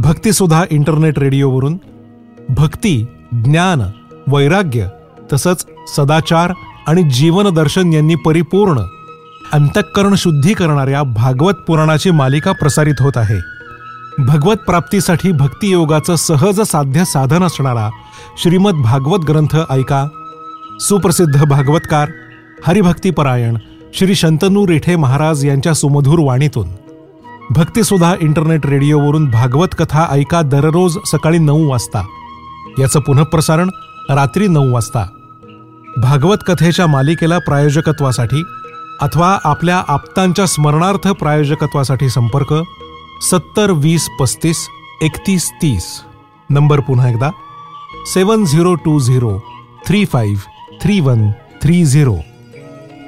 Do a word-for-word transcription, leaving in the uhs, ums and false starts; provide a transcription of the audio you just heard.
भक्तिसुधा internet रेडिओवरून भक्ती, ज्ञान, वैराग्य तसंच सदाचार आणि जीवनदर्शन यांनी परिपूर्ण अंतःकरण शुद्धी करणाऱ्या भागवत पुराणाची मालिका प्रसारित होत आहे. भगवत प्राप्तीसाठी भक्तियोगाचं सहज साध्य साधन असणारा श्रीमद भागवत ग्रंथ ऐका. सुप्रसिद्ध भागवतकार हरिभक्तीपरायण श्री शंतनू रेठे महाराज यांच्या सुमधुर वाणीतून भक्तिसुधा इंटरनेट रेडिओवरून भागवत कथा ऐका दररोज सकाळी नऊ वाजता. याचं पुनःप्रसारण रात्री नऊ वाजता. भागवत कथेच्या मालिकेला प्रायोजकत्वासाठी अथवा आपल्या आप्तांच्या स्मरणार्थ प्रायोजकत्वासाठी संपर्क सत्तर वीस पस्तीस एकतीस तीस. नंबर पुन्हा एकदा सेवन zero to zero three five three one three zero.